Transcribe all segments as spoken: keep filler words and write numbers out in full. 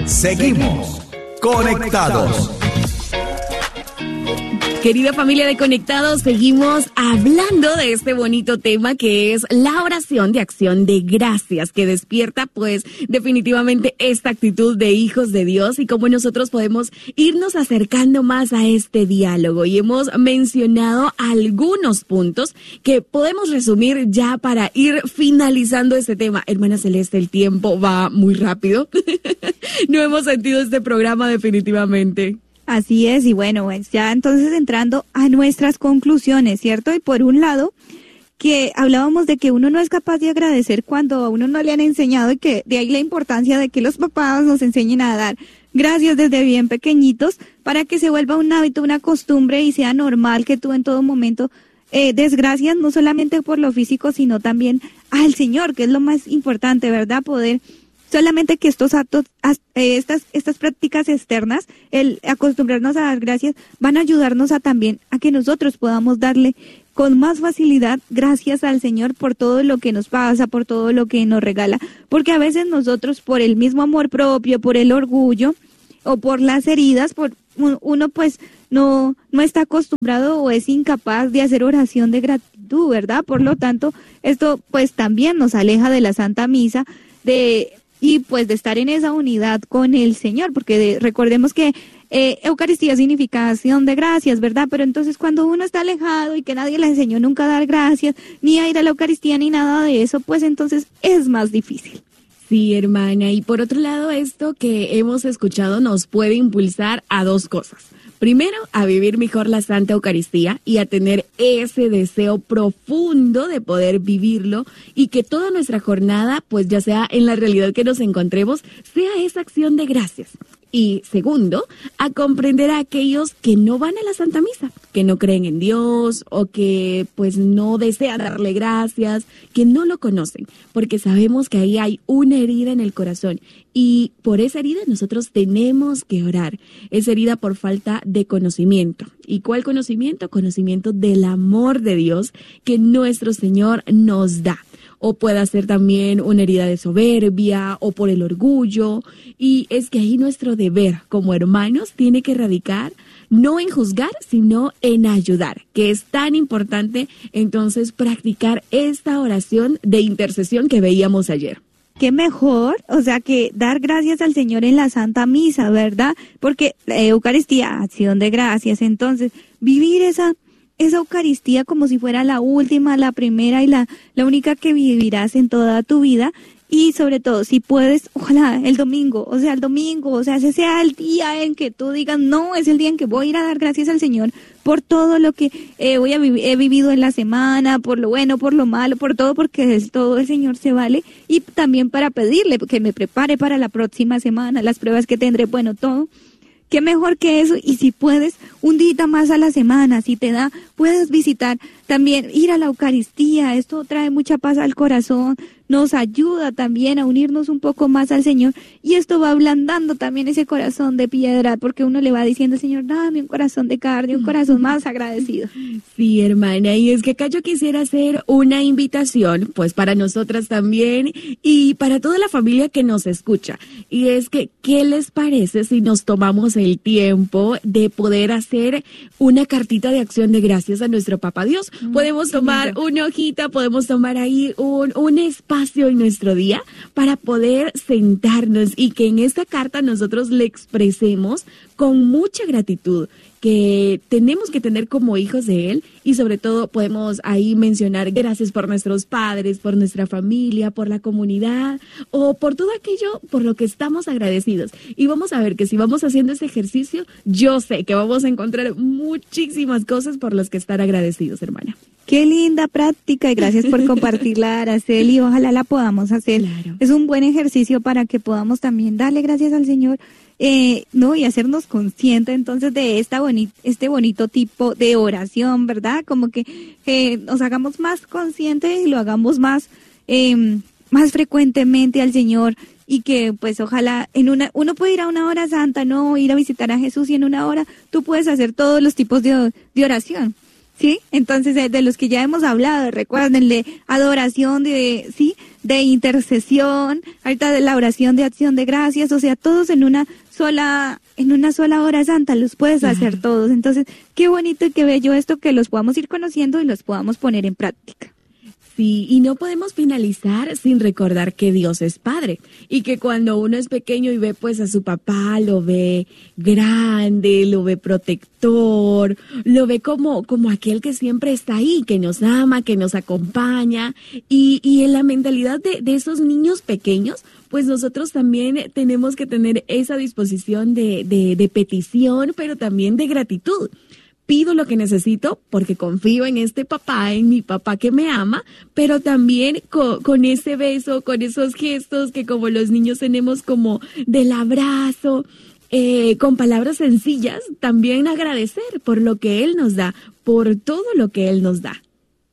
Seguimos conectados. Querida familia de Conectados, seguimos hablando de este bonito tema que es la oración de acción de gracias, que despierta pues definitivamente esta actitud de hijos de Dios y cómo nosotros podemos irnos acercando más a este diálogo. Y hemos mencionado algunos puntos que podemos resumir ya para ir finalizando este tema. Hermana Celeste, el tiempo va muy rápido. No hemos sentido este programa definitivamente. Así es, y bueno, pues ya entonces entrando a nuestras conclusiones, ¿cierto? Y por un lado, que hablábamos de que uno no es capaz de agradecer cuando a uno no le han enseñado, y que de ahí la importancia de que los papás nos enseñen a dar gracias desde bien pequeñitos para que se vuelva un hábito, una costumbre y sea normal que tú en todo momento eh, des gracias no solamente por lo físico, sino también al Señor, que es lo más importante, ¿verdad? Poder... Solamente que estos actos, estas, estas prácticas externas, el acostumbrarnos a dar gracias, van a ayudarnos a también a que nosotros podamos darle con más facilidad gracias al Señor por todo lo que nos pasa, por todo lo que nos regala. Porque a veces nosotros, por el mismo amor propio, por el orgullo o por las heridas, por uno pues no, no está acostumbrado o es incapaz de hacer oración de gratitud, ¿verdad? Por lo tanto, esto pues también nos aleja de la Santa Misa, de... y pues de estar en esa unidad con el Señor, porque de, recordemos que eh, Eucaristía significa acción de gracias, ¿verdad? Pero entonces cuando uno está alejado y que nadie le enseñó nunca a dar gracias, ni a ir a la Eucaristía, ni nada de eso, pues entonces es más difícil. Sí, hermana, y por otro lado, esto que hemos escuchado nos puede impulsar a dos cosas. Primero, a vivir mejor la Santa Eucaristía y a tener ese deseo profundo de poder vivirlo y que toda nuestra jornada, pues ya sea en la realidad que nos encontremos, sea esa acción de gracias. Y segundo, a comprender a aquellos que no van a la Santa Misa, que no creen en Dios o que pues no desean darle gracias, que no lo conocen, porque sabemos que ahí hay una herida en el corazón y por esa herida nosotros tenemos que orar, esa herida por falta de conocimiento. ¿Y cuál conocimiento? Conocimiento del amor de Dios que nuestro Señor nos da. O puede ser también una herida de soberbia o por el orgullo. Y es que ahí nuestro deber como hermanos tiene que radicar no en juzgar, sino en ayudar, que es tan importante entonces practicar esta oración de intercesión que veíamos ayer. Qué mejor, o sea, que dar gracias al Señor en la Santa Misa, ¿verdad? Porque la Eucaristía, acción de gracias, entonces vivir esa... esa Eucaristía como si fuera la última, la primera y la, la única que vivirás en toda tu vida. Y sobre todo, si puedes, ojalá el domingo, o sea, el domingo, o sea, ese sea el día en que tú digas, no, es el día en que voy a ir a dar gracias al Señor por todo lo que eh, voy a vi- he vivido en la semana, por lo bueno, por lo malo, por todo, porque es todo el Señor se vale. Y también para pedirle que me prepare para la próxima semana, las pruebas que tendré, bueno, todo. Qué mejor que eso, y si puedes, un día más a la semana, si te da, puedes visitar también, ir a la Eucaristía, esto trae mucha paz al corazón, nos ayuda también a unirnos un poco más al Señor, y esto va ablandando también ese corazón de piedra, porque uno le va diciendo, Señor, dame un corazón de carne, un corazón más agradecido. Sí, hermana, y es que acá yo quisiera hacer una invitación, pues para nosotras también, y para toda la familia que nos escucha, y es que, ¿qué les parece si nos tomamos el tiempo de poder hacer una cartita de acción de gracias a nuestro Papá Dios? Mm, podemos tomar lindo. Una hojita, podemos tomar ahí un, un espacio en nuestro día para poder sentarnos y que en esta carta nosotros le expresemos con mucha gratitud que tenemos que tener como hijos de Él y sobre todo podemos ahí mencionar gracias por nuestros padres, por nuestra familia, por la comunidad o por todo aquello por lo que estamos agradecidos. Y vamos a ver que si vamos haciendo este ejercicio, yo sé que vamos a encontrar muchísimas cosas por las que estar agradecidos, hermana. Qué linda práctica y gracias por compartirla, Araceli. Ojalá la podamos hacer. Claro. Es un buen ejercicio para que podamos también darle gracias al Señor, eh, no y hacernos conscientes entonces de esta boni- este bonito tipo de oración, ¿verdad? Como que eh, nos hagamos más conscientes y lo hagamos más eh, más frecuentemente al Señor y que pues ojalá en una uno puede ir a una hora santa, no ir a visitar a Jesús y en una hora tú puedes hacer todos los tipos de, de oración. ¿sí? Entonces, de, de los que ya hemos hablado, recuerden, de adoración, de, ¿sí? De intercesión, ahorita de la oración de acción de gracias, o sea, todos en una sola, en una sola hora santa los puedes claro. hacer todos. Entonces, qué bonito y qué bello esto que los podamos ir conociendo y los podamos poner en práctica. Sí, y no podemos finalizar sin recordar que Dios es Padre y que cuando uno es pequeño y ve pues a su papá, lo ve grande, lo ve protector, lo ve como, como aquel que siempre está ahí, que nos ama, que nos acompaña y, y en la mentalidad de, de esos niños pequeños, pues nosotros también tenemos que tener esa disposición de, de, de petición, pero también de gratitud. Pido lo que necesito porque confío en este papá, en mi papá que me ama, pero también con, con ese beso, con esos gestos que como los niños tenemos como del abrazo, eh, con palabras sencillas, también agradecer por lo que Él nos da, por todo lo que Él nos da.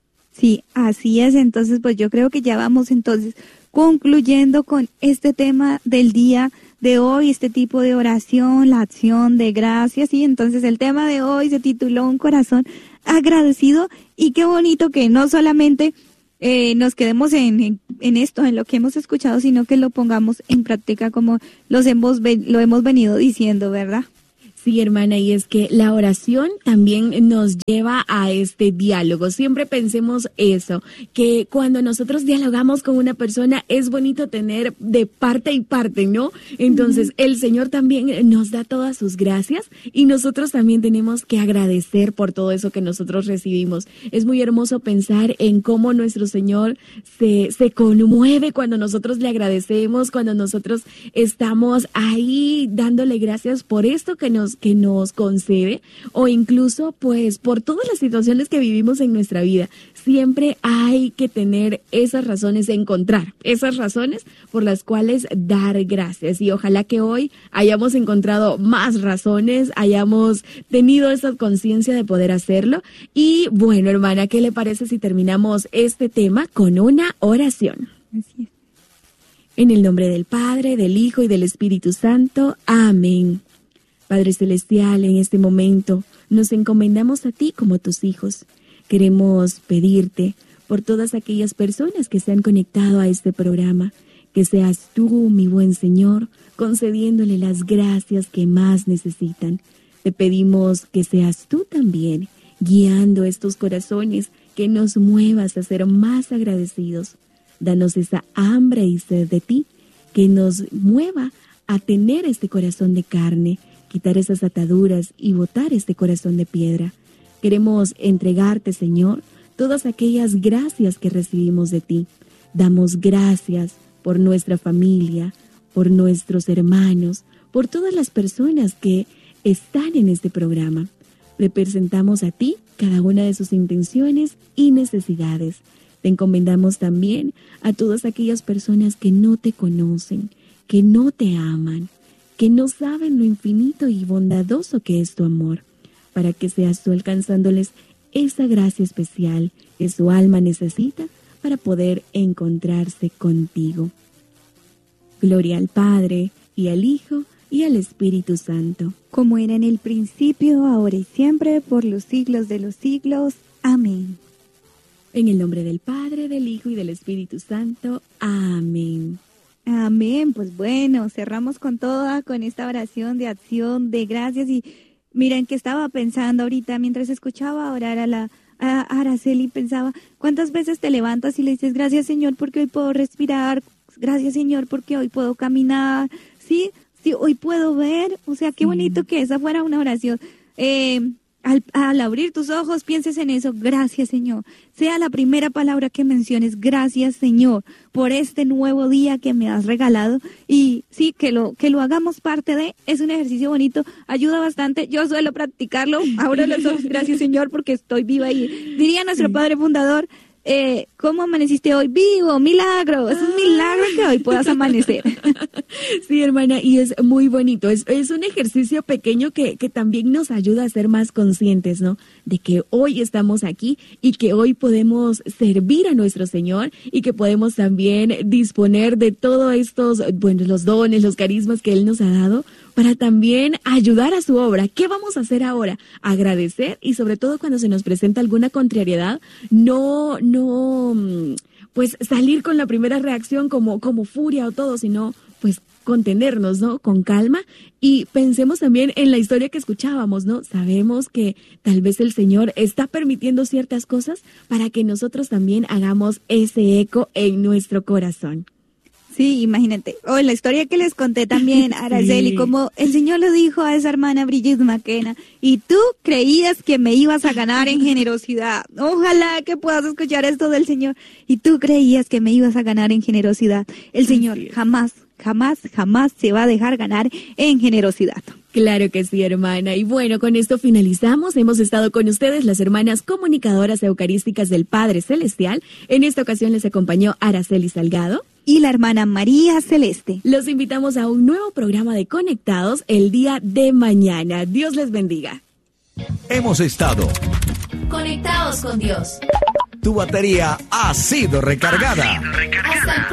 Sí, así es. Entonces, pues yo creo que ya vamos entonces concluyendo con este tema del día de hoy, este tipo de oración, la acción de gracias, y entonces el tema de hoy se tituló Un corazón agradecido, y qué bonito que no solamente eh, nos quedemos en, en, en esto, en lo que hemos escuchado, sino que lo pongamos en práctica como los hemos, lo hemos venido diciendo, ¿verdad? Sí, hermana, y es que la oración también nos lleva a este diálogo. Siempre pensemos eso, que cuando nosotros dialogamos con una persona es bonito tener de parte y parte, ¿no? Entonces, uh-huh. el Señor también nos da todas sus gracias y nosotros también tenemos que agradecer por todo eso que nosotros recibimos. Es muy hermoso pensar en cómo nuestro Señor se, se conmueve cuando nosotros le agradecemos, cuando nosotros estamos ahí dándole gracias por esto que nos que nos concede, o incluso pues por todas las situaciones que vivimos en nuestra vida. Siempre hay que tener esas razones, encontrar esas razones por las cuales dar gracias, y ojalá que hoy hayamos encontrado más razones, hayamos tenido esa conciencia de poder hacerlo. Y bueno, hermana, ¿qué le parece si terminamos este tema con una oración? Así es. En el nombre del Padre, del Hijo y del Espíritu Santo. Amén. Padre Celestial, en este momento nos encomendamos a ti como tus hijos. Queremos pedirte por todas aquellas personas que se han conectado a este programa, que seas tú, mi buen Señor, concediéndole las gracias que más necesitan. Te pedimos que seas tú también guiando estos corazones, que nos muevas a ser más agradecidos. Danos esa hambre y sed de ti, que nos mueva a tener este corazón de carne, quitar esas ataduras y botar este corazón de piedra. Queremos entregarte, Señor, todas aquellas gracias que recibimos de ti. Damos gracias por nuestra familia, por nuestros hermanos, por todas las personas que están en este programa. Representamos a ti cada una de sus intenciones y necesidades. Te encomendamos también a todas aquellas personas que no te conocen, que no te aman, que no saben lo infinito y bondadoso que es tu amor, para que seas tú alcanzándoles esa gracia especial que su alma necesita para poder encontrarse contigo. Gloria al Padre, y al Hijo, y al Espíritu Santo. Como era en el principio, ahora y siempre, por los siglos de los siglos. Amén. En el nombre del Padre, del Hijo y del Espíritu Santo. Amén. Amén. Pues bueno, cerramos con toda, con esta oración de acción, de gracias. Y miren que estaba pensando ahorita, mientras escuchaba orar a la a Araceli, pensaba, ¿cuántas veces te levantas y le dices, gracias Señor porque hoy puedo respirar, gracias Señor porque hoy puedo caminar, sí, sí, hoy puedo ver? O sea, qué bonito sí. que esa fuera una oración. Eh, Al, al abrir tus ojos, pienses en eso, gracias Señor. Sea la primera palabra que menciones, gracias Señor, por este nuevo día que me has regalado. Y sí, que lo que lo hagamos parte de, es un ejercicio bonito, ayuda bastante. Yo suelo practicarlo, abro los ojos, gracias Señor, porque estoy viva. Y diría nuestro Padre Fundador, eh, ¿cómo amaneciste hoy? Vivo, milagro, es un milagro que hoy puedas amanecer. Sí, hermana, y es muy bonito, es, es un ejercicio pequeño que, que también nos ayuda a ser más conscientes, ¿no? De que hoy estamos aquí y que hoy podemos servir a nuestro Señor y que podemos también disponer de todos estos, bueno, los dones, los carismas que Él nos ha dado, para también ayudar a su obra. ¿Qué vamos a hacer ahora? Agradecer, y sobre todo cuando se nos presenta alguna contrariedad, no, no, pues salir con la primera reacción como, como furia o todo, sino pues contenernos, ¿no? Con calma, y pensemos también en la historia que escuchábamos, ¿no? Sabemos que tal vez el Señor está permitiendo ciertas cosas para que nosotros también hagamos ese eco en nuestro corazón. Sí, imagínate. O oh, la historia que les conté también, Araceli, sí. Como el Señor lo dijo a esa hermana Brigitte McKenna, y tú creías que me ibas a ganar en generosidad. Ojalá que puedas escuchar esto del Señor. Y tú creías que me ibas a ganar en generosidad. El Señor sí. jamás, jamás, jamás se va a dejar ganar en generosidad. Claro que sí, hermana. Y bueno, con esto finalizamos. Hemos estado con ustedes, las hermanas comunicadoras eucarísticas del Padre Celestial. En esta ocasión les acompañó Araceli Salgado y la hermana María Celeste. Los invitamos a un nuevo programa de Conectados el día de mañana. Dios les bendiga. Hemos estado conectados con Dios. Tu batería ha sido recargada. Ha sido recargada. Hasta el